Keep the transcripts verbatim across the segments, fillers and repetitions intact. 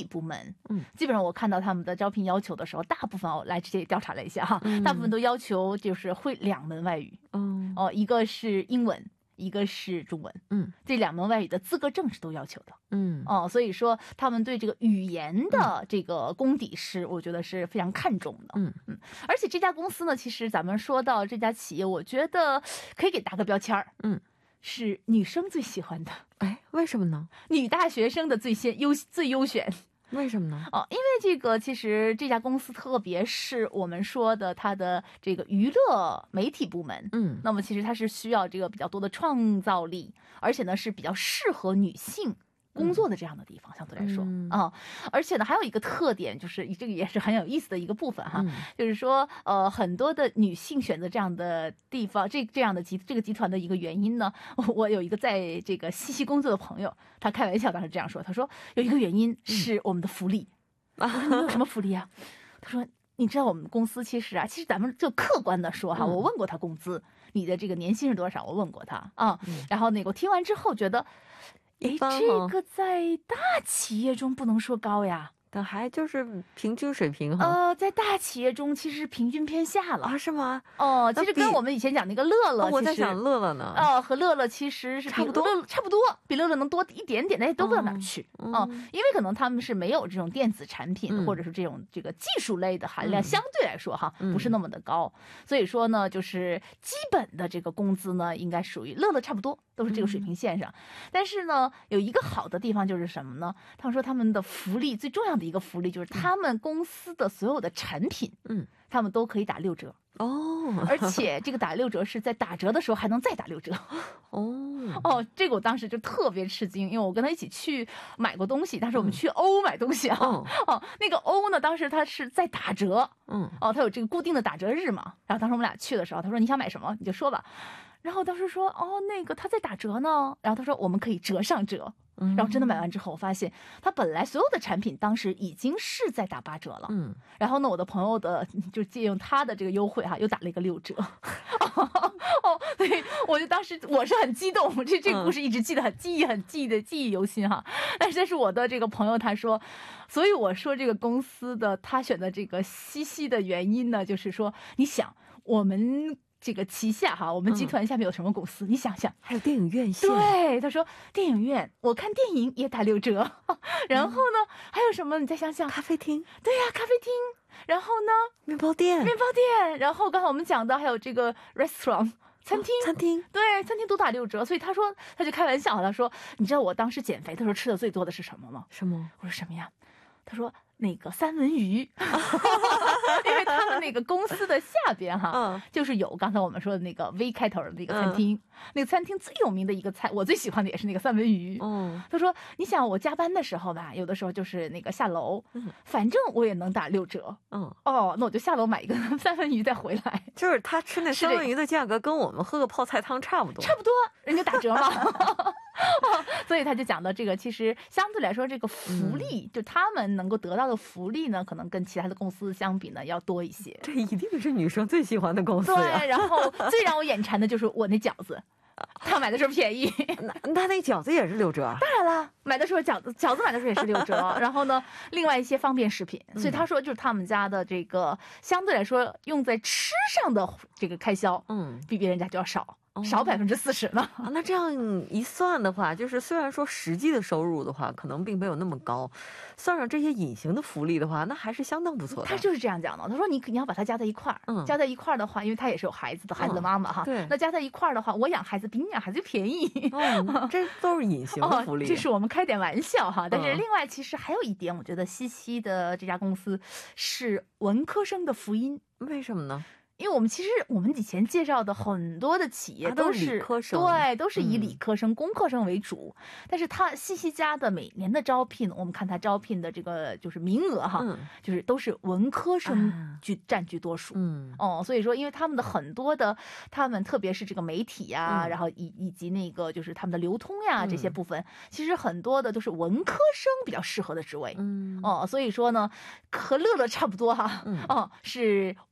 部门，嗯，基本上我看到他们的招聘要求的时候，大部分我来直接调查了一下哈，嗯、大部分都要求就是会两门外语，嗯，哦，一个是英文。一个是中文，嗯，这两门外语的资格证是都要求的，嗯，哦，所以说他们对这个语言的这个功底是，我觉得是非常看重的，嗯嗯，而且这家公司呢，其实咱们说到这家企业，我觉得可以给打个标签儿，嗯，是女生最喜欢的， 哎，为什么呢？ 女大学生的最先优最优选。 为什么呢？ 哦，因为这个其实这家公司特别是我们说的它的这个娱乐媒体部门，嗯，那么其实它是需要这个比较多的创造力，而且呢是比较适合女性工作的这样的地方，嗯、相对来说啊、嗯哦，而且呢还有一个特点，就是这个也是很有意思的一个部分哈，嗯、就是说呃很多的女性选择这样的地方，这这样的集这个集团的一个原因呢，我有一个在这个西西工作的朋友，他开玩笑当时这样说，他说有一个原因是我们的福利，嗯、我说你有什么福利啊？他说你知道我们公司其实啊，其实咱们就客观的说哈，我问过他工资，你的这个年薪是多少？我问过他啊，嗯、然后那个我听完之后觉得。哎，这个在大企业中不能说高呀， 但还就是平均水平哈。 呃，在大企业中其实平均偏下了啊，是吗？ 哦、呃，其实跟我们以前讲那个乐乐， 哦、我在想乐乐呢， 呃，和乐乐其实是差不多， 差不多，比乐乐能多一点点，但也都不到哪儿去啊、嗯呃，因为可能他们是没有这种电子产品、嗯、或者是这种这个技术类的含量，嗯、相对来说哈，不是那么的高，嗯、所以说呢，就是基本的这个工资呢，应该属于乐乐差不多。都是这个水平线上，嗯、但是呢，有一个好的地方就是什么呢？他们说他们的福利最重要的一个福利就是他们公司的所有的产品，嗯，他们都可以打六折哦，而且这个打六折是在打折的时候还能再打六折哦哦，这个我当时就特别吃惊，因为我跟他一起去买过东西，但是我们去欧买东西啊，嗯、哦，那个欧呢，当时他是在打折，嗯，哦，他有这个固定的打折日嘛，然后当时我们俩去的时候，他说你想买什么你就说吧。然后当时说哦，那个他在打折呢，然后他说我们可以折上折，然后真的买完之后，我发现他本来所有的产品当时已经是在打八折了，嗯，然后呢，我的朋友的就借用他的这个优惠哈，又打了一个六折，哦，所以我就当时我是很激动，这这个故事一直记得很记忆很记得记忆犹新哈，但是这是我的这个朋友他说，所以我说这个公司的他选的这个西西的原因呢，就是说你想我们。这个旗下哈，我们集团下面有什么公司？嗯、你想想， 还有电影院线。 对，他说电影院，我看电影也打六折。然后呢，嗯、还有什么？你再想想， 咖啡厅。 对呀、啊，咖啡厅。然后呢， 面包店， 面包店。然后刚才我们讲的还有这个 restaurant。餐厅、 哦，餐厅， 对，餐厅都打六折，所以他说，他就开玩笑，他说，你知道我当时减肥的时候吃的最多的是什么吗？ 什么？ 我说什么呀？他说那个三文鱼，因为他们那个公司的下边哈，嗯、就是有刚才我们说的那个 V 开头的那个餐厅，嗯、那个餐厅最有名的一个菜，我最喜欢的也是那个三文鱼。嗯，他说你想我加班的时候吧，有的时候就是那个下楼，嗯、反正我也能打六折。嗯，哦，那我就下楼买一个三文鱼再回来。 就是他吃那三文鱼的价格跟我们喝个泡菜汤差不多， 差不多，人家打折嘛。哦、所以他就讲到这个，其实相对来说，这个福利、嗯、就他们能够得到的福利呢，可能跟其他的公司相比呢要多一些。 这一定是女生最喜欢的公司呀。 对，然后最让我眼馋的就是我那饺子，他买的时候便宜， 那那那饺子也是六折。 当然了，买的时候饺子饺子买的时候也是六折。然后呢，另外一些方便食品，所以他说就是他们家的这个相对来说用在吃上的这个开销，嗯，比别人家就要少。少百分之四十呢、 啊？那这样一算的话，就是虽然说实际的收入的话，可能并没有那么高，算上这些隐形的福利的话，那还是相当不错的。 他就是这样讲的，他说你你要把它加在一块儿，嗯，加在一块儿的话，因为他也是有孩子的，孩子的妈妈哈， 对， 那加在一块儿的话，我养孩子比你养孩子便宜， 哦，这都是隐形的福利。 哦、这是我们开点玩笑哈，但是另外其实还有一点，我觉得西西的这家公司是文科生的福音， 为什么呢？ 因为我们其实我们以前介绍的很多的企业都是、 啊、都是理科生， 对，都是以理科生、嗯、工科生为主。但是它西西家的每年的招聘，我们看它招聘的这个就是名额哈，嗯、就是都是文科生居、啊、占据多数。嗯，哦，所以说因为他们的很多的，他们特别是这个媒体呀，嗯、然后以以及那个就是他们的流通呀、嗯、这些部分，其实很多的都是文科生比较适合的职位。嗯，哦，所以说呢，和乐乐差不多哈。嗯，哦，是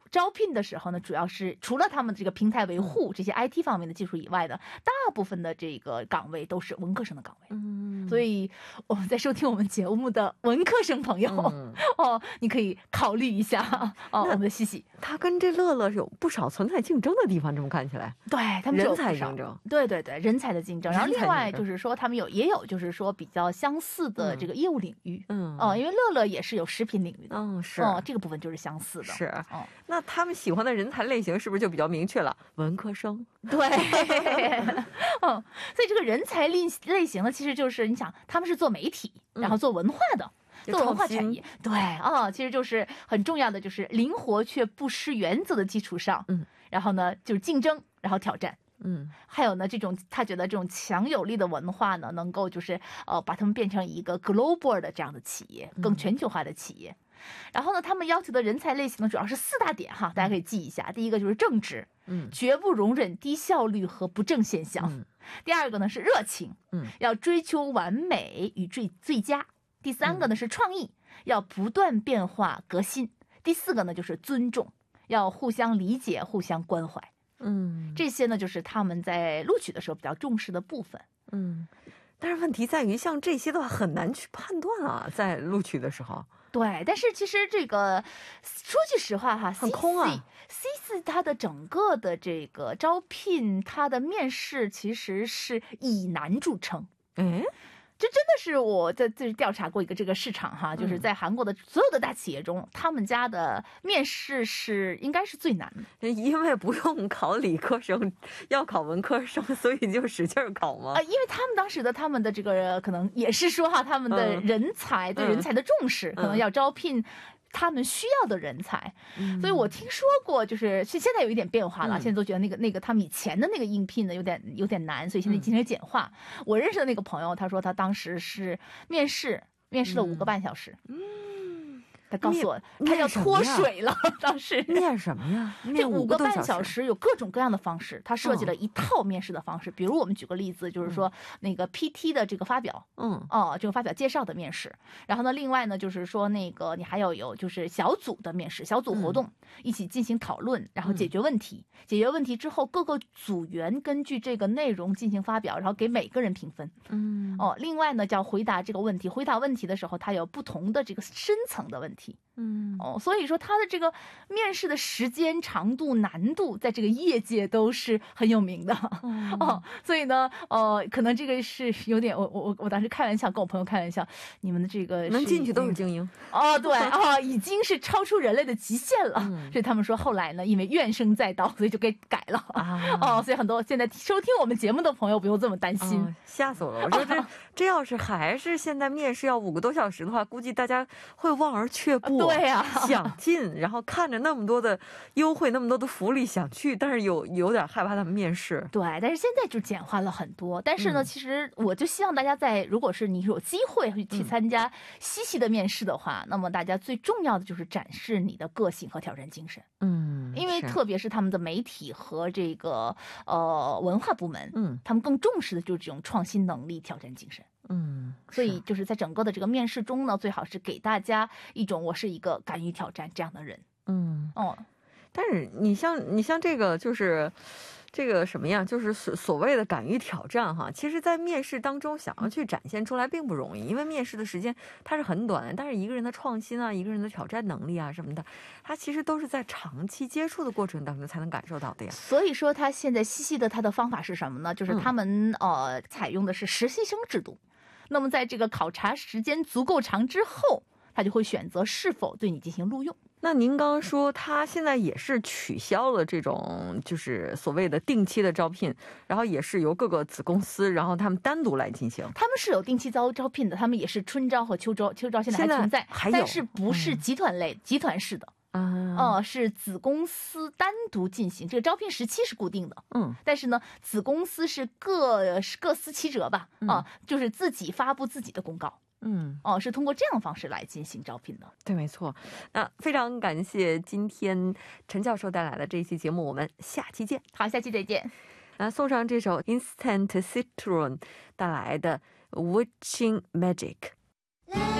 招聘的时候呢，主要是除了他们这个平台维护这些 I T 方面的技术以外的，大部分的这个岗位都是文科生的岗位。 嗯， 所以我们在收听我们节目的文科生朋友、嗯、哦，你可以考虑一下哦，我们的西西， 他跟这乐乐有不少存在竞争的地方，这么看起来， 对他们有人才竞争， 对对对，人才的竞争。然后另外就是说，他们有也有就是说比较相似的这个业务领域，嗯哦，因为乐乐也是有食品领域的， 嗯是哦，这个部分就是相似的， 是哦。那他们喜欢的人才类型是不是就比较明确了？文科生， 对，嗯，所以这个人才类类型呢，其实就是你想，他们是做媒体，然后做文化的。嗯做文化产业，对啊、哦，其实就是很重要的，就是灵活却不失原则的基础上，嗯，然后呢就是竞争，然后挑战，嗯，还有呢这种他觉得这种强有力的文化呢，能够就是呃把他们变成一个 global 的这样的企业，更全球化的企业。嗯、然后呢，他们要求的人才类型呢，主要是四大点哈，大家可以记一下。第一个就是正直，嗯，绝不容忍低效率和不正现象。嗯、第二个呢是热情，嗯，要追求完美与最最佳。第三个呢是创意，要不断变化革新。第四个呢就是尊重，要互相理解互相关怀。嗯，这些呢就是他们在录取的时候比较重视的部分。嗯， 但是问题在于像这些的话很难去判断啊，在录取的时候。 对，但是其实这个说句实话哈， 很空啊。 C 四它的整个的这个招聘，它的面试其实是以难著称。嗯。这真的是我在这调查过一个这个市场哈，就是在韩国的所有的大企业中，嗯、他们家的面试是应该是最难的， 因为不用考理科生，要考文科生，所以就使劲考吗？ 啊、呃，因为他们当时的他们的这个可能也是说哈，他们的人才、嗯、对人才的重视，嗯、可能要招聘。他们需要的人才，嗯、所以我听说过，就是现在有一点变化了。嗯、现在都觉得那个那个他们以前的那个应聘呢，有点有点难，所以现在进行简化。嗯、我认识的那个朋友，他说他当时是面试，面试了五个半小时。嗯。嗯他告诉我，他要脱水了。当时面什么呀？ 这五个半小时有各种各样的方式，他设计了一套面试的方式。嗯、比如我们举个例子，就是说、嗯、那个 P T 的这个发表，嗯，哦，这个发表介绍的面试。然后呢，另外呢，就是说那个你还要有就是小组的面试，小组活动、嗯、一起进行讨论，然后解决问题。嗯、解决问题之后，各个组员根据这个内容进行发表，然后给每个人评分。嗯，哦，另外呢，叫回答这个问题。回答问题的时候，它有不同的这个深层的问题。嗯哦，所以说他的这个面试的时间长度、难度，在这个业界都是很有名的、嗯、哦。所以呢，呃，可能这个是有点，我我我当时开玩笑，跟我朋友开玩笑，你们的这个能进去都是精英哦，对哦，已经是超出人类的极限了。嗯、所以他们说后来呢，因为怨声载道，所以就给改了啊。哦，所以很多现在收听我们节目的朋友不用这么担心，哦、 吓死我了！我说这、啊、这要是还是现在面试要五个多小时的话，估计大家会望而却步。 对呀、 啊，想进，然后看着那么多的优惠，那么多的福利，想去，但是有有点害怕他们面试。 对，但是现在就简化了很多。但是呢，嗯、其实我就希望大家在，如果是你有机会去参加西西的面试的话，嗯、那么大家最重要的就是展示你的个性和挑战精神。嗯，因为特别是他们的媒体和这个呃文化部门，嗯，他们更重视的就是这种创新能力、挑战精神。嗯，所以就是在整个的这个面试中呢，最好是给大家一种我是一个敢于挑战这样的人。嗯哦，但是你像你像这个就是这个什么样，就是所所谓的敢于挑战哈，其实在面试当中想要去展现出来并不容易，因为面试的时间它是很短的，但是一个人的创新啊，一个人的挑战能力啊什么的，它其实都是在长期接触的过程当中才能感受到的呀。 所以说他现在西西的他的方法是什么呢？就是他们、嗯、呃采用的是实习生制度。那么在这个考察时间足够长之后，他就会选择是否对你进行录用。 那您刚刚说他现在也是取消了这种就是所谓的定期的招聘，然后也是由各个子公司，然后他们单独来进行。 他们是有定期招招聘的，他们也是春招和秋招，秋招现在还存在， 还有但是不是集团类、嗯、集团式的。哦、呃，是子公司单独进行，这个招聘时期是固定的，嗯，但是呢，子公司是各各司其责吧，啊、嗯呃，就是自己发布自己的公告，嗯，哦、呃，是通过这样的方式来进行招聘的。 对，没错。那非常感谢今天陈教授带来的这一期节目，我们下期见。 好，下期再见。 那送上这首 Instant Citron 带来的 Witching Magic。